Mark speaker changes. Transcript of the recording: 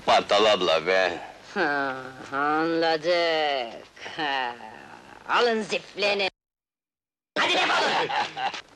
Speaker 1: Battal abla be!
Speaker 2: Ha, anladık. Ha, alın zifleni! Hadi defolun!